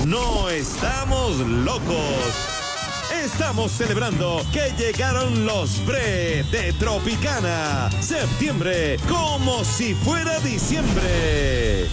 No estamos locos. Estamos celebrando que llegaron los Bre de Tropicana. Septiembre, como si fuera diciembre.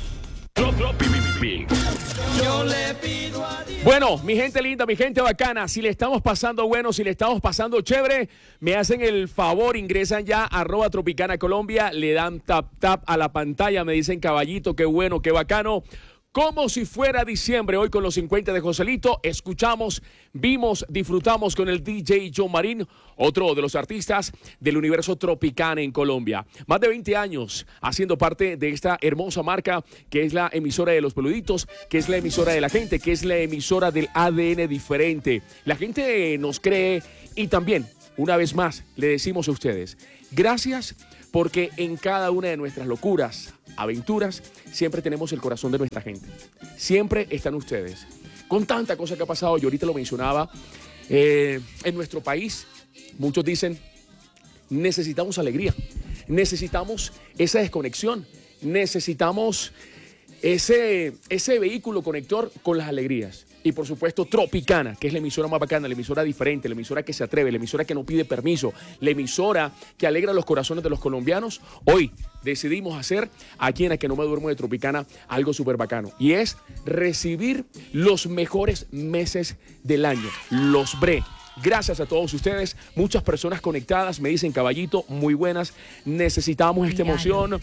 Yo le pido a Dios. Bueno, mi gente linda, mi gente bacana, si le estamos pasando bueno, si le estamos pasando chévere, me hacen el favor, ingresan ya a @Tropicana Colombia, le dan tap a la pantalla, me dicen caballito, qué bueno, qué bacano. Como si fuera diciembre, hoy con los 50 de Joselito, escuchamos, vimos, disfrutamos con el DJ John Marín, otro de los artistas del universo Tropicana en Colombia. Más de 20 años haciendo parte de esta hermosa marca que es la emisora de los peluditos, que es la emisora de la gente, que es la emisora del ADN diferente. La gente nos cree y también, una vez más, le decimos a ustedes, gracias porque en cada una de nuestras locuras, aventuras, siempre tenemos el corazón de nuestra gente. Siempre están ustedes. Con tanta cosa que ha pasado, yo ahorita lo mencionaba, en nuestro país, muchos dicen, necesitamos alegría, necesitamos esa desconexión, necesitamos ese vehículo conector con las alegrías. Y por supuesto Tropicana, que es la emisora más bacana, la emisora diferente, la emisora que se atreve, la emisora que no pide permiso, la emisora que alegra los corazones de los colombianos. Hoy decidimos hacer aquí en A Que No Me Duermo de Tropicana algo súper bacano. Y es recibir los mejores meses del año, los Bre. Gracias a todos ustedes, muchas personas conectadas, me dicen caballito, muy buenas, necesitamos esta emoción,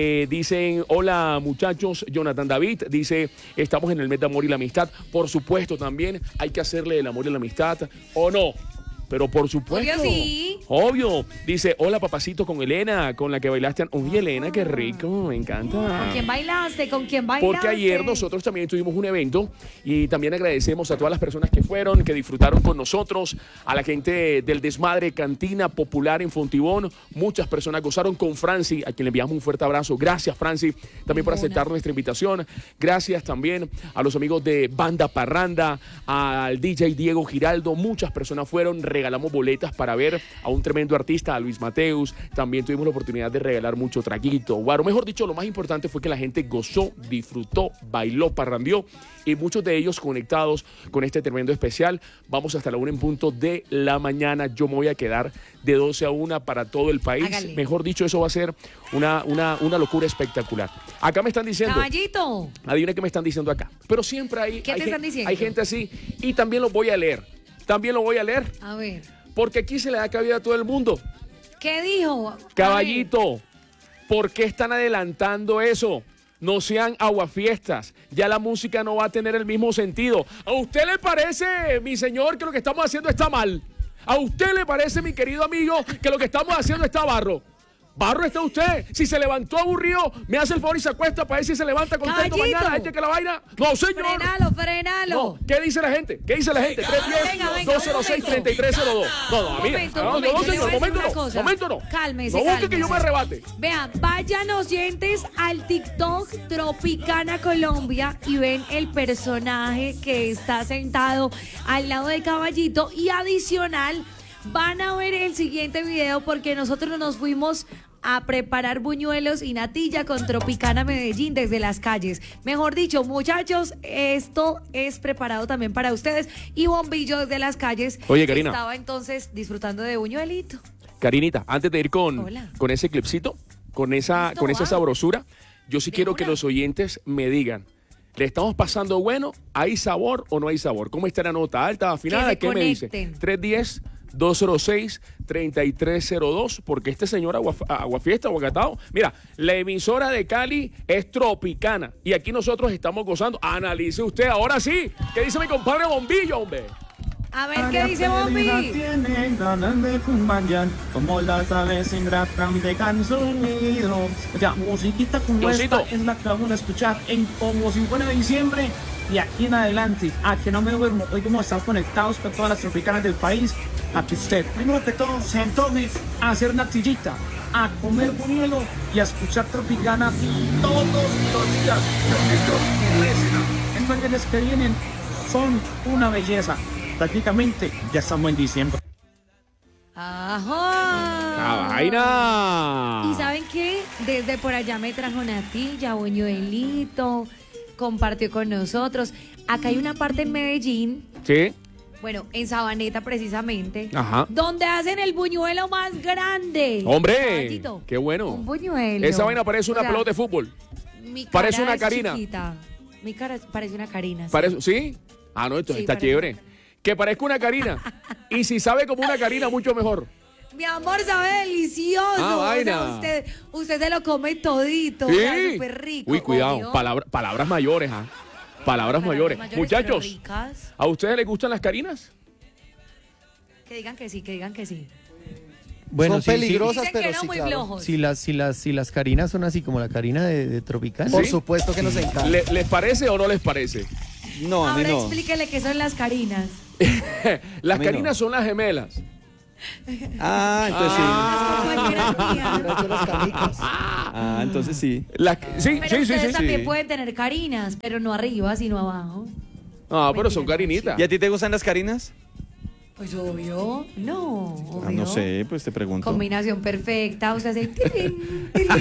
dicen hola muchachos, Jonathan David, dice estamos en el mes de amor y la amistad, por supuesto también hay que hacerle el amor y la amistad, ¿o no? Pero por supuesto. Obvio, sí. Obvio. Dice, hola papacito con Elena, con la que bailaste. Uy, Elena, qué rico, me encanta. ¿Con quién bailaste? ¿Con quién bailaste? Porque ayer nosotros también tuvimos un evento y también agradecemos a todas las personas que fueron, que disfrutaron con nosotros, a la gente del Desmadre Cantina Popular en Fontibón. Muchas personas gozaron con Franci, a quien le enviamos un fuerte abrazo. Gracias, Franci, también por aceptar nuestra invitación. Gracias también a los amigos de Banda Parranda, al DJ Diego Giraldo. Muchas personas fueron, regalamos boletas para ver a un tremendo artista, a Luis Mateus. También tuvimos la oportunidad de regalar mucho traguito, guaro. Mejor dicho, lo más importante fue que la gente gozó, disfrutó, bailó, parrandeó y muchos de ellos conectados con este tremendo especial. Vamos hasta la 1 en punto de la mañana. Yo me voy a quedar de 12 a 1 para todo el país. Hágale. Mejor dicho, eso va a ser una locura espectacular. Acá me están diciendo... Caballito. Adivina qué me están diciendo acá. Pero siempre hay... ¿Qué te están diciendo? Hay gente así y también lo voy a leer. También lo voy a leer. A ver. Porque aquí se le da cabida a todo el mundo. ¿Qué dijo? Caballito, ¿por qué están adelantando eso? No sean aguafiestas. Ya la música no va a tener el mismo sentido. ¿A usted le parece, mi señor, que lo que estamos haciendo está mal? ¿A usted le parece, mi querido amigo, que lo que estamos haciendo está barro? Barro está usted. Si se levantó aburrido, me hace el favor y se acuesta para ver si se levanta contento Caballito. mañana. La gente que la vaina. No, señor. Frenalo. No, ¿qué dice la gente? ¿Qué dice la gente? 310-206-3302. No, a mí. No, señor, momento no. Cálmese, No busque que yo me arrebate. Vean, vayan oyentes al TikTok Tropicana Colombia y ven el personaje que está sentado al lado de Caballito y adicional van a ver el siguiente video porque nosotros nos fuimos a preparar buñuelos y natilla con Tropicana Medellín desde las calles. Mejor dicho, muchachos, esto es preparado también para ustedes y Bombillo desde las calles. Oye, Karina. Estaba entonces disfrutando de buñuelito. Karinita, antes de ir con Hola. ese clipcito, con esa sabrosura, yo sí quiero que los oyentes me digan, ¿le estamos pasando bueno? ¿Hay sabor o no hay sabor? ¿Cómo está la nota? ¿Alta, afinada? ¿Qué me dice? 310-206-3302, porque este señor Aguafiesta, Aguacatao, mira, la emisora de Cali es Tropicana y aquí nosotros estamos gozando. Analice usted, ahora sí. ¿Qué dice mi compadre Bombillo, hombre? A ver, ¿qué dice Bombi? Tienen ganas de cumbayar, como las aves ingratas de canzonido. Ya, musiquita como Diosito. esta es la que vamos a escuchar en como si fuera diciembre y aquí en adelante. A que no me duermo, hoy como estamos conectados con todas las tropicanas del país. Aquí usted, primero que todo, entonces a hacer natillita, a comer buñuelo y a escuchar Tropicana todos los días. Estos años que vienen son una belleza. Prácticamente ya estamos en diciembre. ¡Ajá! ¡La vaina! ¿Y saben qué? Desde por allá me trajo natilla, buñuelito, compartió con nosotros. Acá hay una parte en Medellín, Sí. bueno, en Sabaneta precisamente, Ajá. donde hacen el buñuelo más grande. Hombre, Caballito, qué bueno. un buñuelo. Esa vaina parece una O sea, pelota de fútbol. mi cara parece una es Karina. chiquita. Mi cara parece una Karina. Sí. Parece, ¿sí? Ah, no, esto Sí, está parece chévere. una- Que parezca una Karina. Y si sabe como una Karina, mucho mejor. Mi amor, sabe delicioso. Ah, vaina. O sea, usted se lo come todito. O sea, súper rico. Uy, cuidado. obvio. Palabras mayores, ¿ah? Palabras mayores. pero Muchachos, ricas. ¿a ustedes les gustan las Karinas? Que digan que sí, que digan que sí. Bueno, Son sí, peligrosas, Dicen que pero no, sí, muy claro. flojos. Si las Karinas son así como la Karina de Tropicana. Por ¿Sí? supuesto que nos encanta. ¿Les parece o no les parece? No, a mí Ahora no. explíquele qué son las Karinas. Las A mí Karinas no. son las gemelas. Ah, entonces sí. Las compañeras mías. Las de las canicas. Ah, entonces sí. Sí, Pero sí, sí, ustedes sí. también sí. pueden tener Karinas, pero no arriba, sino abajo. Ah, pero son Mentira, Karinitas. ¿Y a ti te gustan las carinas? Pues obvio. No, obvio. Ah, no sé, pues te pregunto. Combinación perfecta. O sea, se... tilín, tilín.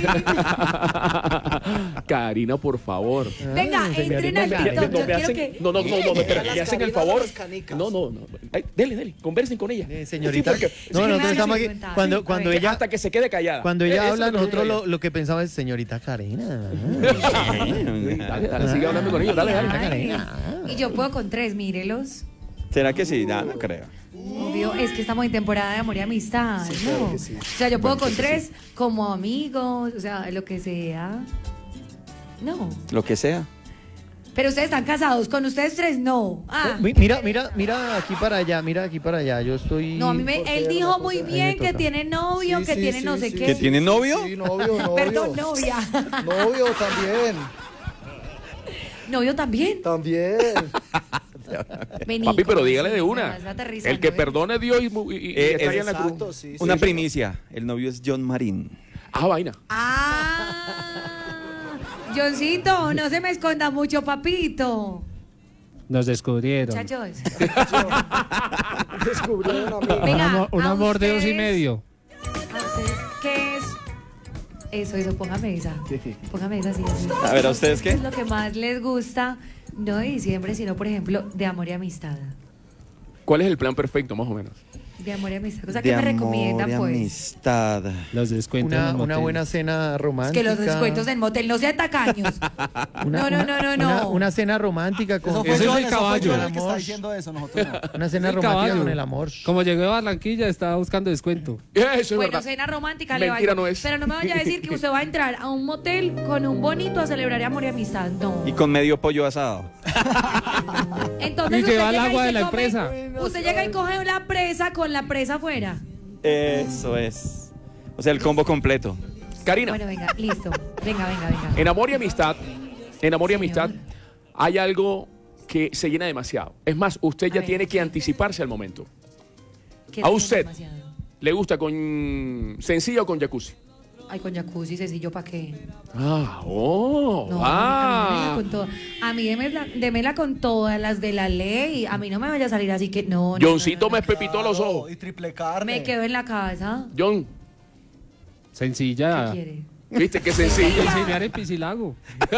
Karina, por favor. Venga, entren al TikTok. Yo me quiero hacen- que... no, espera, Las me hacen el Karinas o favor. las canicas. No. Ay, dele, conversen con ella. Señorita. Sí, porque- No, Sí, nosotros me estamos hace aquí. preguntar. Cuando, Sí, cuando a ver. ella, hasta que se quede callada. cuando ella Eso habla, es lo que nosotros ella- lo que pensamos es señorita Karina. Dale, sigue hablando con ellos, dale. Ay, y yo puedo con 3, mírelos. ¿Será que sí? No, no creo. Obvio, es que estamos en temporada de amor y amistad, ¿no? O sea, yo puedo con 3 como amigos, o sea, lo que sea. No. Lo que sea. Pero ustedes están casados, con ustedes 3 no. Ah. Mira aquí para allá, mira aquí para allá. Yo estoy. No, a mí él dijo muy bien que tiene novio, que tiene no sé qué. ¿Que tiene novio? Sí, novio. Perdón, novia. Novio también. Novio también. También. Vení, Papi, pero ¿cómo dígale así? de Me una. vas aterrizando, El que ¿ves? perdone a Dios y está allá en la cruz. Exacto, sí. Una primicia. El novio es John Marín. Ah, vaina. Ah, Johncito, no se me esconda mucho, papito. Nos descubrieron. Muchachos. Descubrieron a mí. Venga, Un a amor de 2 y ustedes- medio. ¿A ustedes qué es? Eso, póngame esa. Póngame esa, sí. A ver, ¿a ustedes qué? ¿Qué es lo que más les gusta? No de diciembre, sino, por ejemplo, de amor y amistad. ¿Cuál es el plan perfecto, más o menos? De amor y amistad. O sea, De ¿qué me amor recomiendan, y pues? amistad. Los descuentos. en el Una motel. buena cena Es romántica. que los descuentos en motel no sean tacaños. No. Una cena romántica con. Ese es el Eso caballo. fue Johnny el que está diciendo eso, nosotros no. Una cena El romántica caballo. con el amor. Como llegué a Barranquilla, estaba buscando descuento. Eso es Bueno, verdad. cena romántica Mentira le va no es. Pero no me vaya a decir que usted va a entrar a un motel con un bonito a celebrar amor y amistad. No. Y con medio pollo asado. Entonces Y usted lleva el llega agua y de se la come- empresa. Usted llega y coge la presa con la presa afuera. Eso es. O sea, el combo completo. Karina, Bueno, venga, listo. Venga. en amor y amistad, Señor. hay algo que se llena demasiado. Es más, usted ya A ver. tiene que anticiparse al momento. ¿Qué A tiene usted. demasiado? ¿Le gusta con sencillo o con jacuzzi? Ay, con jacuzzi, sencillo, ¿para qué? No, A mí démela con toda. A mí démela con todas las de la ley. A mí no me vaya a salir así que no. Johncito no. me pepitó los ojos. Y triple carne. Me quedo en la casa. John, Sencilla. ¿Qué quiere? viste qué sencillo. Enseñar el piscilago.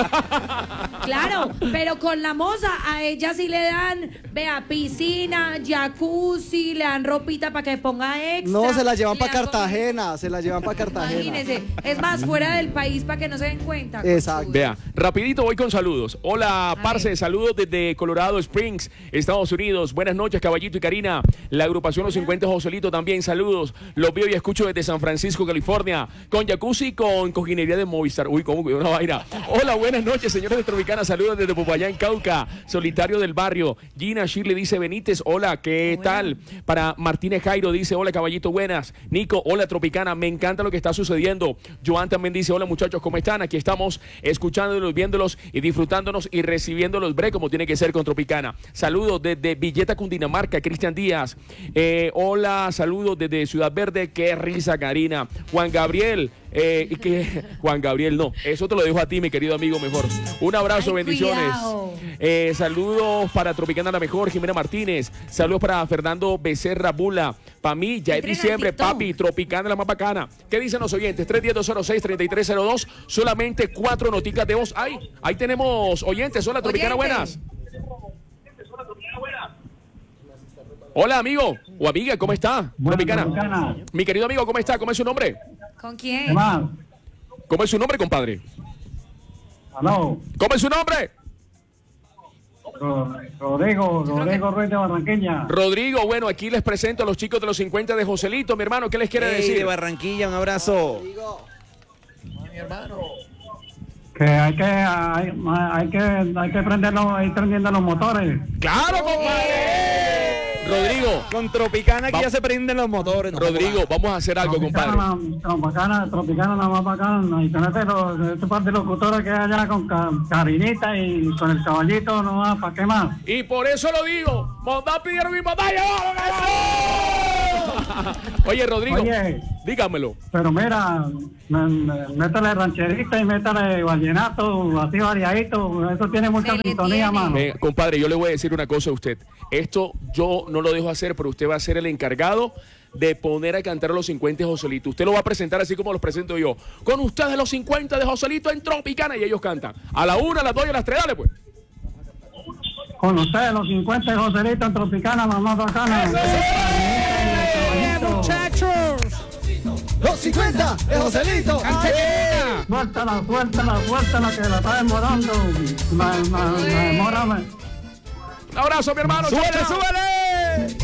Claro, pero con la moza a ella sí le dan, vea, piscina, jacuzzi, le dan ropita para que ponga extra. No, se la llevan le para dan comida. Cartagena. Se la llevan para Cartagena. Imagínese, es más, fuera del país para que no se den cuenta. Exacto. Vea, rapidito voy con saludos. Hola, parce, ver. saludos desde Colorado Springs, Estados Unidos. Buenas noches, Caballito y Karina. La agrupación Los 50 Joselito también, saludos. Los veo y escucho desde San Francisco, California. Con jacuzzi, con cojinería de Movistar. Uy, cómo que una vaina. Hola, buenas noches, señores de Tropicana. Saludos desde Popayán, Cauca. Solitario del barrio. Gina Shirley dice Benítez, hola, ¿qué Hola. tal? Para Martínez Jairo dice, hola, Caballito, buenas. Nico, hola, Tropicana. Me encanta lo que está sucediendo. Joan también dice, hola, muchachos, ¿cómo están? Aquí estamos escuchándolos, viéndolos y disfrutándonos y recibiendo los breaks como tiene que ser con Tropicana. Saludos desde Villeta, Cundinamarca, Cristian Díaz. Hola, saludos desde Ciudad Verde. Qué risa, Karina. Juan Gabriel, Y que Juan Gabriel no. Eso te lo dejo a ti, mi querido amigo, mejor. Un abrazo, Ay, bendiciones. cuidado. Saludos para Tropicana la mejor, Jimena Martínez. Saludos para Fernando Becerra Bula. Para mí, ya es Entren al diciembre, TikTok. papi. Tropicana la más bacana. ¿Qué dicen los oyentes? 310-206-3302. Solamente 4 noticas de voz. Ahí tenemos oyentes. Hola, Tropicana, Oyente. buenas. Hola, amigo o amiga, ¿cómo está? Tropicana. Mi querido amigo, ¿cómo está? ¿Cómo es su nombre? ¿Con quién? ¿Cómo es su nombre, compadre? Aló, ¿Cómo es su nombre? Rodrigo Ruiz de Barranquilla. Rodrigo, bueno, aquí les presento a los chicos de los 50 de Joselito, mi hermano, ¿qué les quiere Ey, decir? de Barranquilla, un abrazo. Que hay que prenderlo, ir prendiendo los motores. ¡Claro, compadre! Rodrigo, Con Tropicana aquí ya se prenden los motores. Rodrigo, vamos a hacer algo, compadre. Tropicana la más bacana. Y con este par de locutores que hay allá con Carinita y con el caballito, no va, ¿para qué más? Y por eso lo digo, mandá pidieron mi batalla. Oye, Rodrigo, Oye. dígamelo. Pero mira, métale rancherita y métale vallenato, así variadito. Eso tiene mucha Se le sintonía, tiene. mano. Venga, compadre, yo le voy a decir una cosa a usted. Esto yo no lo dejo hacer, pero usted va a ser el encargado de poner a cantar a los 50 de Joselito. Usted lo va a presentar así como los presento yo. Con ustedes los 50 de Joselito en Tropicana y ellos cantan. A la 1, a las 2 y a las 3, dale pues. Con ustedes, los 50 de Joselito en Tropicana, la más bacana. ¡Los 50 de Joselito! Suéltala, que la está demorando. Me demora. Un abrazo, mi hermano. Chao, ¡Súbele, chao. súbele!